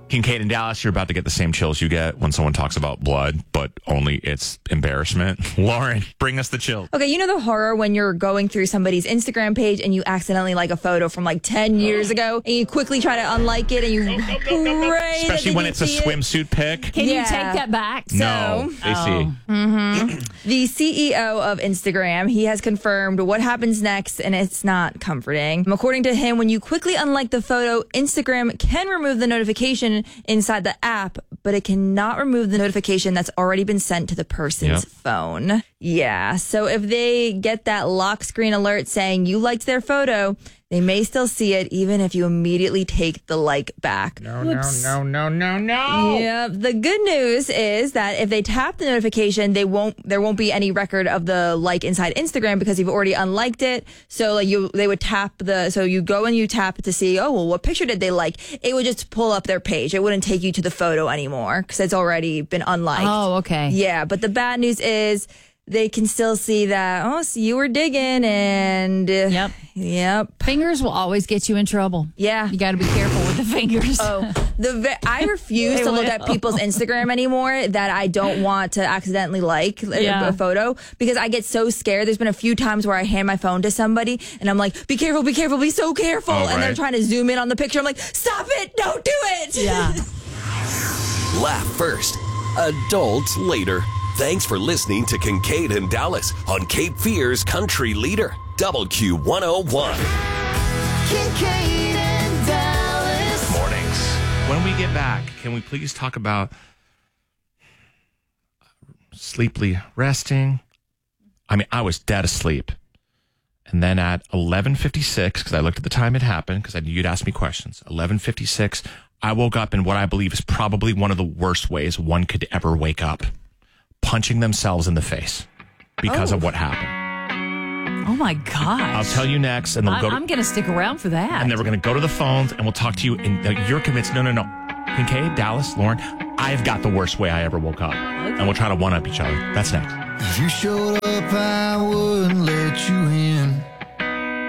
Kincaid and Dallas, you're about to get the same chills you get when someone talks about blood, but only it's embarrassment. Lauren, bring us the chill. Okay, you know the horror when you're going through somebody's Instagram page and you accidentally like a photo from like 10 years ago and you quickly try to unlike it and you pray Especially when it's a swimsuit pic. Can you take that back? No, they see. The CEO of Instagram, he has confirmed what happens next, and it's not comforting. According to him, when you quickly unlike the photo, Instagram can remove the notification inside the app, but it cannot remove the notification that's already been sent to the person's phone. Yeah, so if they get that lock screen alert saying you liked their photo, they may still see it even if you immediately take the like back. No. Yeah, the good news is that if they tap the notification, there won't be any record of the like inside Instagram because you've already unliked it. So like they would tap so you go and you tap to see, oh, well, what picture did they like? It would just pull up their page. It wouldn't take you to the photo anymore because it's already been unliked. Oh, okay. Yeah, but the bad news is they can still see that, so you were digging and... Yep. Fingers will always get you in trouble. Yeah. You got to be careful with the fingers. I refuse to look at people's Instagram anymore that I don't want to accidentally like a photo because I get so scared. There's been a few times where I hand my phone to somebody and I'm like, be careful, be so careful. And they're trying to zoom in on the picture. I'm like, stop it, don't do it. Yeah. Laugh first, adults later. Thanks for listening to Kincaid and Dallas on Cape Fear's Country Leader, WQ101. Kincaid and Dallas. Mornings. When we get back, can we please talk about sleepily resting? I mean, I was dead asleep. And then at 11:56, because I looked at the time it happened, because I knew you'd ask me questions, 11:56, I woke up in what I believe is probably one of the worst ways one could ever wake up. Punching themselves in the face because of what happened. Oh, my gosh. I'll tell you next. And I'm going to stick around for that. And then we're going to go to the phones and we'll talk to you. And you're convinced, no. Kincaid, Dallas, Lauren, I've got the worst way I ever woke up. Okay. And we'll try to one-up each other. That's next. If you showed up, I wouldn't let you in.